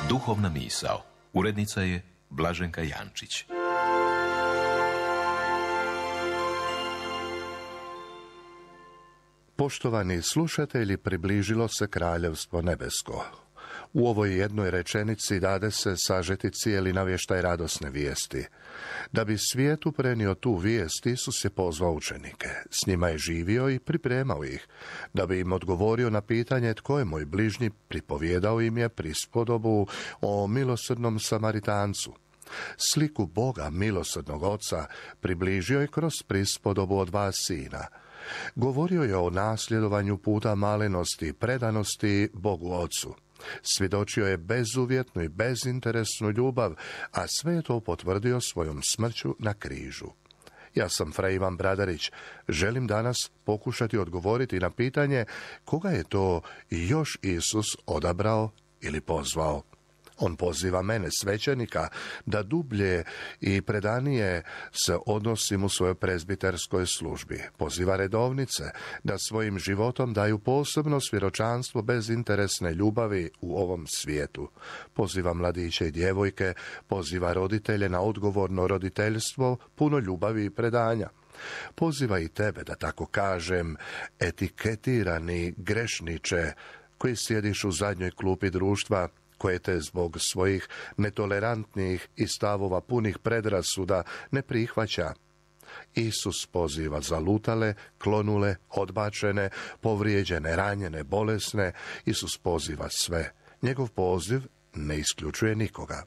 Duhovna misao. Urednica je Blaženka Jančić. Poštovani slušatelji, približilo se Kraljevstvo nebesko. U ovoj jednoj rečenici dade se sažeti cijeli navještaj radosne vijesti. Da bi svijetu prenio tu vijest, Isus je pozvao učenike. S njima je živio i pripremao ih. Da bi im odgovorio na pitanje tko je moj bližnji, pripovijedao im je prispodobu o milosrdnom Samaritancu. Sliku Boga, milosrdnog Oca, približio je kroz prispodobu o 2 sina. Govorio je o nasljedovanju puta malenosti i predanosti Bogu Ocu. Svjedočio je bezuvjetnu i bezinteresnu ljubav, a sve je to potvrdio svojom smrću na križu. Ja sam Fra Ivan Bradarić. Želim danas pokušati odgovoriti na pitanje koga je to još Isus odabrao ili pozvao. On poziva mene, svećenika, da dublje i predanije se odnosim u svojoj prezbiterskoj službi. Poziva redovnice da svojim životom daju posebno svjedočanstvo bezinteresne ljubavi u ovom svijetu. Poziva mladiće i djevojke, poziva roditelje na odgovorno roditeljstvo, puno ljubavi i predanja. Poziva i tebe, da tako kažem, etiketirani grešniče, koji sjediš u zadnjoj klupi društva, koje te zbog svojih netolerantnih i stavova punih predrasuda ne prihvaća. Isus poziva zalutale, klonule, odbačene, povrijeđene, ranjene, bolesne. Isus poziva sve. Njegov poziv ne isključuje nikoga.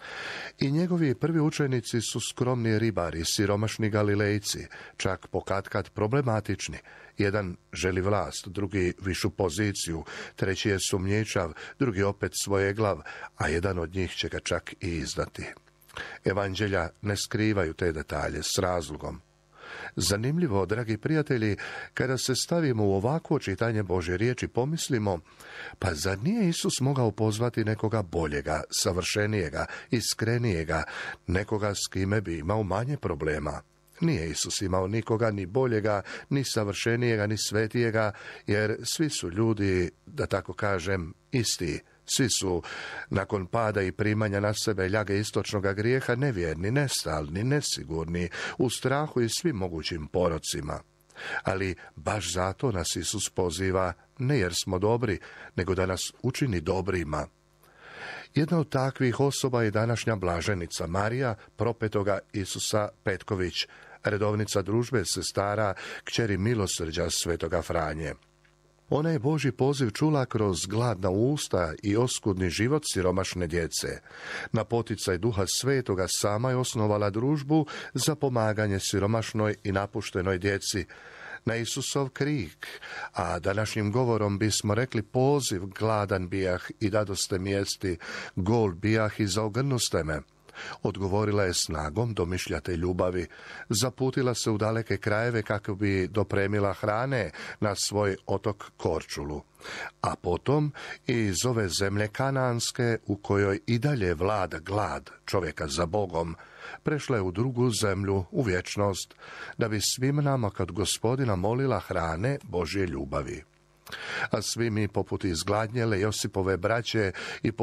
I njegovi prvi učenici su skromni ribari, siromašni Galilejci, čak pokatkad problematični. Jedan želi vlast, drugi višu poziciju, treći je sumnjičav, drugi opet svojeglav, a jedan od njih će ga čak i izdati. Evanđelja ne skrivaju te detalje s razlogom. Zanimljivo, dragi prijatelji, kada se stavimo u ovakvo čitanje Božje riječi, pomislimo, pa zar nije Isus mogao pozvati nekoga boljega, savršenijega, iskrenijega, nekoga s kime bi imao manje problema? Nije Isus imao nikoga ni boljega, ni savršenijega, ni svetijega, jer svi su ljudi, da tako kažem, isti. Svi su, nakon pada i primanja na sebe ljage istočnoga grijeha, nevjerni, nestalni, nesigurni, u strahu i svim mogućim porocima. Ali baš zato nas Isus poziva, ne jer smo dobri, nego da nas učini dobrima. Jedna od takvih osoba je današnja blaženica Marija, propetoga Isusa Petković, redovnica družbe sestara, kćeri milosrđa svetoga Franje. Ona je Božji poziv čula kroz gladna usta i oskudni život siromašne djece. Na poticaj Duha Svetoga sama je osnovala družbu za pomaganje siromašnoj i napuštenoj djeci. Na Isusov krik, a današnjim govorom bismo rekli poziv, gladan bijah i dadoste mi jesti, gol bijah i zaogrnuste me. Odgovorila je snagom domišljate ljubavi, zaputila se u daleke krajeve kako bi dopremila hrane na svoj otok Korčulu, a potom iz ove zemlje kananske, u kojoj i dalje vlada glad čovjeka za Bogom, prešla je u drugu zemlju, u vječnost, da bi svim nama kod Gospodina molila hrane Božje ljubavi. A svi mi, poput izgladnjele Josipove braće i